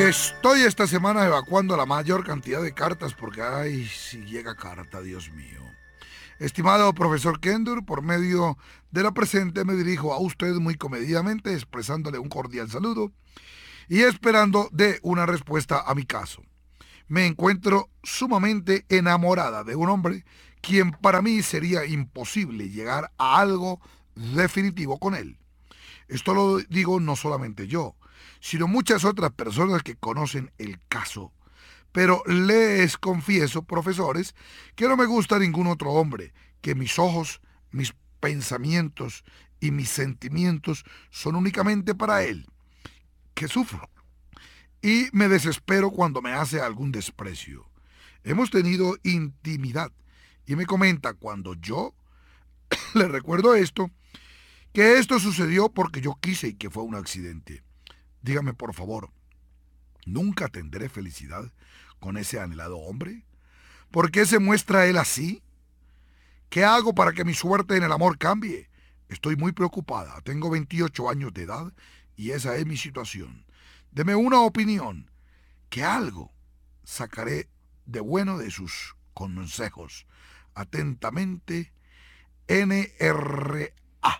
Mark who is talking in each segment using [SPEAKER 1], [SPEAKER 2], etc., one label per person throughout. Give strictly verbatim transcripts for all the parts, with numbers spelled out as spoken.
[SPEAKER 1] Estoy esta semana evacuando la mayor cantidad de cartas porque, ay, si llega carta, Dios mío. Estimado profesor Kendur, por medio de la presente me dirijo a usted muy comedidamente, expresándole un cordial saludo y esperando de una respuesta a mi caso. Me encuentro sumamente enamorada de un hombre quien para mí sería imposible llegar a algo definitivo con él. Esto lo digo no solamente yo, sino muchas otras personas que conocen el caso. Pero les confieso, profesores, que no me gusta ningún otro hombre, que mis ojos, mis pensamientos y mis sentimientos son únicamente para él, que sufro y me desespero cuando me hace algún desprecio. Hemos tenido intimidad y me comenta cuando yo le recuerdo esto, que esto sucedió porque yo quise y que fue un accidente. Dígame, por favor, ¿nunca tendré felicidad con ese anhelado hombre? ¿Por qué se muestra él así? ¿Qué hago para que mi suerte en el amor cambie? Estoy muy preocupada. Tengo veintiocho años de edad y esa es mi situación. Deme una opinión. ¿Qué algo sacaré de bueno de sus consejos? Atentamente, N R A.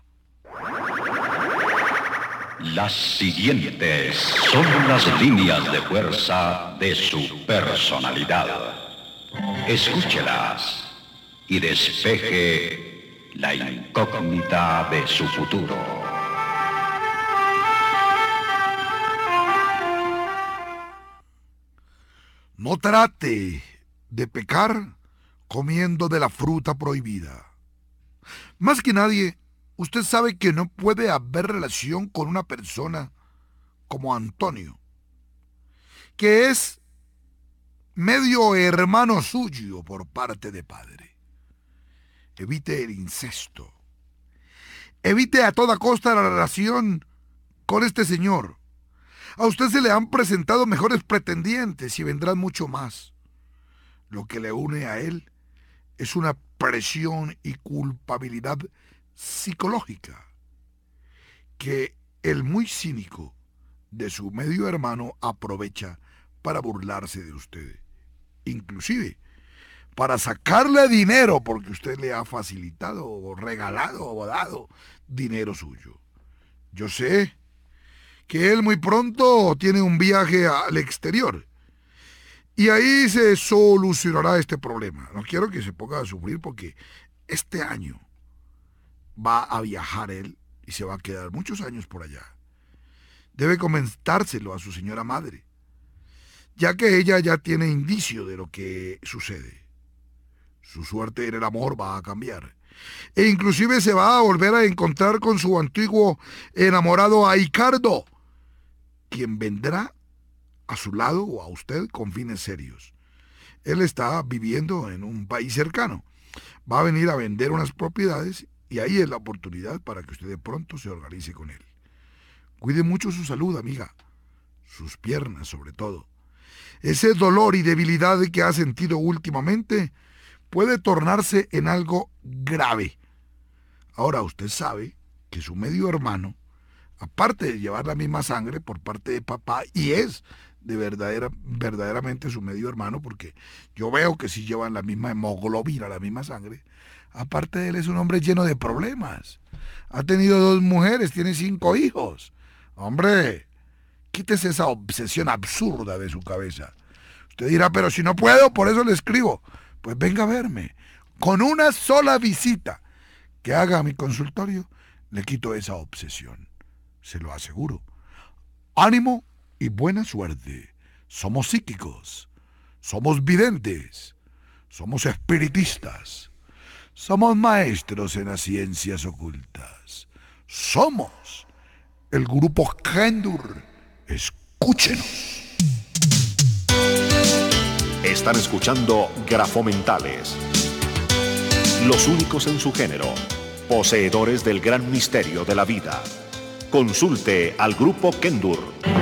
[SPEAKER 2] Las siguientes son las líneas de fuerza de su personalidad. Escúchelas y despeje la incógnita de su futuro.
[SPEAKER 1] No trate de pecar comiendo de la fruta prohibida. Más que nadie, usted sabe que no puede haber relación con una persona como Antonio, que es medio hermano suyo por parte de padre. Evite el incesto. Evite a toda costa la relación con este señor. A usted se le han presentado mejores pretendientes y vendrán mucho más. Lo que le une a él es una presión y culpabilidad psicológica que el muy cínico de su medio hermano aprovecha para burlarse de usted, inclusive para sacarle dinero porque usted le ha facilitado o regalado o dado dinero suyo. Yo sé que él muy pronto tiene un viaje al exterior y ahí se solucionará este problema. No quiero que se ponga a sufrir porque este año va a viajar él y se va a quedar muchos años por allá. Debe comentárselo a su señora madre, ya que ella ya tiene indicio de lo que sucede. Su suerte en el amor va a cambiar. E inclusive se va a volver a encontrar con su antiguo enamorado Aicardo, quien vendrá a su lado o a usted con fines serios. Él está viviendo en un país cercano. Va a venir a vender unas propiedades y ahí es la oportunidad para que usted de pronto se organice con él. Cuide mucho su salud, amiga. Sus piernas, sobre todo. Ese dolor y debilidad que ha sentido últimamente puede tornarse en algo grave. Ahora usted sabe que su medio hermano, aparte de llevar la misma sangre por parte de papá, y es de verdadera, verdaderamente su medio hermano, porque yo veo que sí llevan la misma hemoglobina, la misma sangre, aparte de él es un hombre lleno de problemas. Ha tenido dos mujeres, tiene cinco hijos. Hombre, quítese esa obsesión absurda de su cabeza. Usted dirá, pero si no puedo, por eso le escribo. Pues venga a verme. Con una sola visita que haga a mi consultorio, le quito esa obsesión. Se lo aseguro. Ánimo y buena suerte. Somos psíquicos. Somos videntes. Somos espiritistas. Somos maestros en las ciencias ocultas. Somos el grupo Kendur. Escúchenos.
[SPEAKER 3] Están escuchando Grafomentales, los únicos en su género, poseedores del gran misterio de la vida. Consulte al grupo Kendur.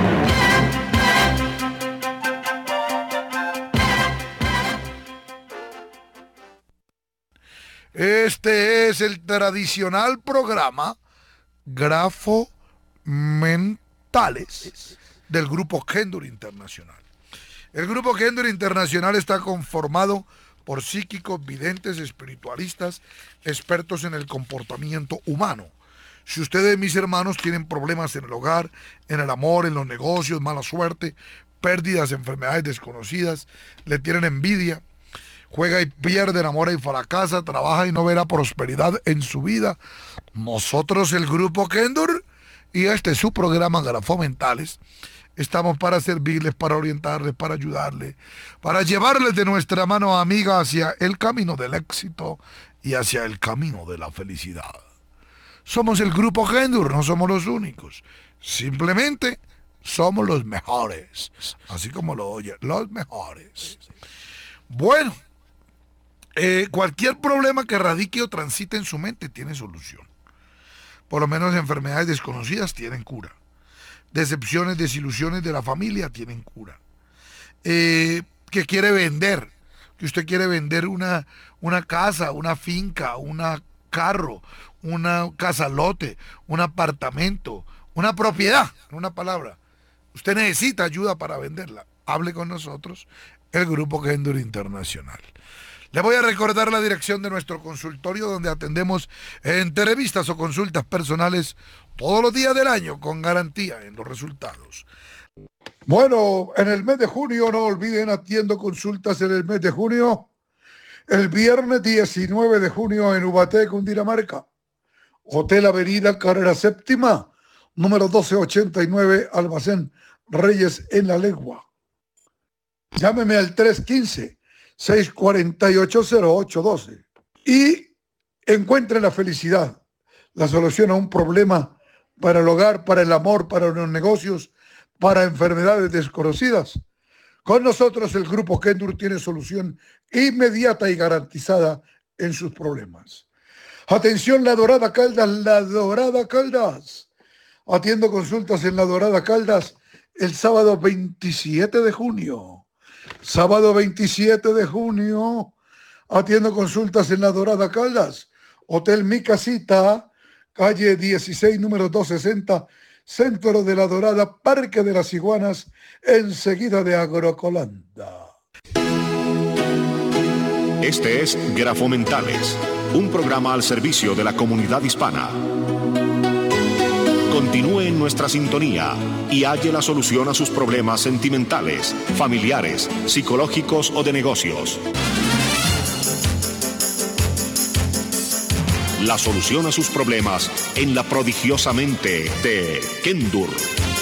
[SPEAKER 1] Este es el tradicional programa Grafomentales del Grupo Kendur Internacional. El Grupo Kendur Internacional está conformado por psíquicos, videntes, espiritualistas, expertos en el comportamiento humano. Si ustedes, mis hermanos, tienen problemas en el hogar, en el amor, en los negocios, mala suerte, pérdidas, enfermedades desconocidas, le tienen envidia, juega y pierde, enamora y fracasa, trabaja y no verá prosperidad en su vida, nosotros, el Grupo Kendur, y este es su programa Grafomentales, estamos para servirles, para orientarles, para ayudarles, para llevarles de nuestra mano amiga hacia el camino del éxito y hacia el camino de la felicidad. Somos el Grupo Kendur, no somos los únicos. Simplemente somos los mejores. Así como lo oyen, los mejores. Bueno, eh, cualquier problema que radique o transite en su mente tiene solución. Por lo menos enfermedades desconocidas tienen cura. Decepciones, desilusiones de la familia tienen cura. Eh, que quiere vender, que usted quiere vender una, una casa, una finca, un carro, una casa lote, un apartamento, una propiedad, en una palabra. Usted necesita ayuda para venderla. Hable con nosotros, el Grupo Kendur Internacional. Le voy a recordar la dirección de nuestro consultorio donde atendemos entrevistas o consultas personales todos los días del año con garantía en los resultados. Bueno, en el mes de junio, no olviden, atiendo consultas en el mes de junio. El viernes diecinueve de junio en Ubaté, Cundinamarca. Hotel Avenida Carrera Séptima, número doce ochenta y nueve, Almacén Reyes en La Legua. Llámeme al tres uno cinco, seis cuatro ocho, cero ocho uno dos y encuentre la felicidad, la solución a un problema para el hogar, para el amor, para los negocios, para enfermedades desconocidas. Con nosotros el Grupo Kendur tiene solución inmediata y garantizada en sus problemas. Atención, La Dorada Caldas, La Dorada Caldas. Atiendo consultas en La Dorada Caldas el sábado veintisiete de junio. Sábado veintisiete de junio. Atiendo consultas en La Dorada Caldas. Hotel Mi Casita, calle dieciséis, número doscientos sesenta, Centro de La Dorada, Parque de las Iguanas, enseguida de Agrocolanda.
[SPEAKER 3] Este es Grafomentales, un programa al servicio de la comunidad hispana. Continúe en nuestra sintonía y halle la solución a sus problemas sentimentales, familiares, psicológicos o de negocios. La solución a sus problemas en la prodigiosamente de Kendur.